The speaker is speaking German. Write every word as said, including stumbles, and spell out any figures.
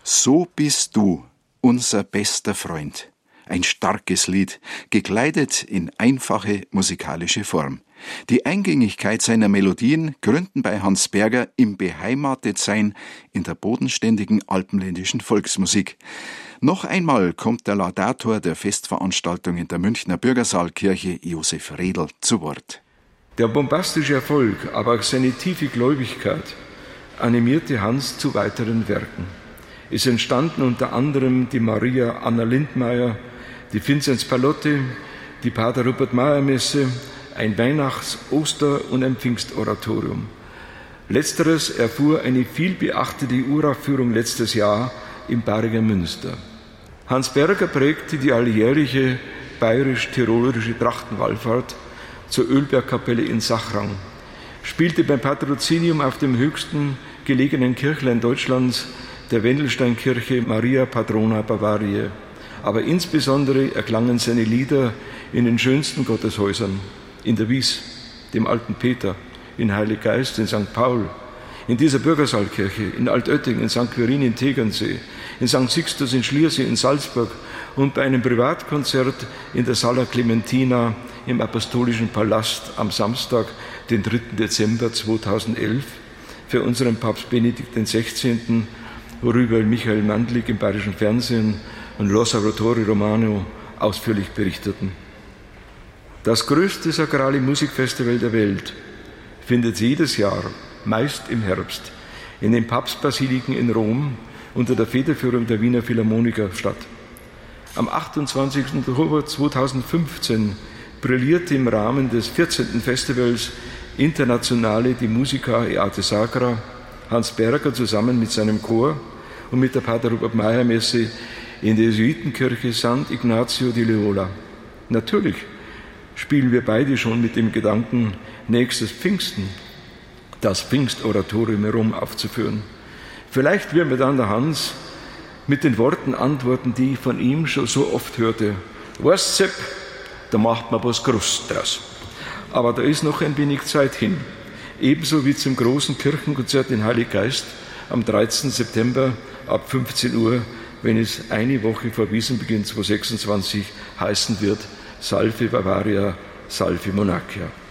So bist du, unser bester Freund. Ein starkes Lied, gekleidet in einfache musikalische Form. Die Eingängigkeit seiner Melodien gründen bei Hans Berger im Beheimatetsein in der bodenständigen alpenländischen Volksmusik. Noch einmal kommt der Laudator der Festveranstaltung in der Münchner Bürgersaalkirche, Josef Redl, zu Wort. Der bombastische Erfolg, aber auch seine tiefe Gläubigkeit animierte Hans zu weiteren Werken. Es entstanden unter anderem die Maria Anna Lindmeier, die Vinzenz Pallotti, die Pater Rupert Mayer Messe, ein Weihnachts-, Oster- und ein Pfingstoratorium. Letzteres erfuhr eine vielbeachtete Uraufführung letztes Jahr im Bariger Münster. Hans Berger prägte die alljährliche bayerisch-tirolerische Trachtenwallfahrt zur Ölbergkapelle in Sachrang, spielte beim Patrozinium auf dem höchsten gelegenen Kirchlein Deutschlands, der Wendelsteinkirche Maria Patrona Bavariae. Aber insbesondere erklangen seine Lieder in den schönsten Gotteshäusern, in der Wies, dem alten Peter, in Heilig Geist, in Sankt Paul, in dieser Bürgersaalkirche, in Altötting, in Sankt Quirin in Tegernsee, in Sankt Sixtus in Schliersee, in Salzburg und bei einem Privatkonzert in der Sala Clementina im Apostolischen Palast am Samstag, den dritten Dezember zweitausendelf, für unseren Papst Benedikt den Sechzehnten, worüber Michael Mandlik im Bayerischen Fernsehen und L'Osservatore Romano ausführlich berichteten. Das größte sakrale Musikfestival der Welt findet jedes Jahr, meist im Herbst, in den Papstbasiliken in Rom unter der Federführung der Wiener Philharmoniker statt. Am achtundzwanzigsten Oktober zweitausendfünfzehn brillierte im Rahmen des vierzehnten Festivals Internationale di Musica e Arte Sacra Hans Berger zusammen mit seinem Chor und mit der Pater Rupert Mayer Messe in der Jesuitenkirche Sant'Ignazio di Loyola. Natürlich spielen wir beide schon mit dem Gedanken, nächstes Pfingsten das Pfingstoratorium herum aufzuführen. Vielleicht wird mir dann der Hans mit den Worten antworten, die ich von ihm schon so oft hörte. Weißt Sepp, da macht man was Großes draus. Aber da ist noch ein wenig Zeit hin. Ebenso wie zum großen Kirchenkonzert in Heilig Geist am dreizehnten September ab fünfzehn Uhr, wenn es eine Woche vor Wiesenbeginn zweitausendsechsundzwanzig heißen wird, Salve Bavaria, Salve Monarchia.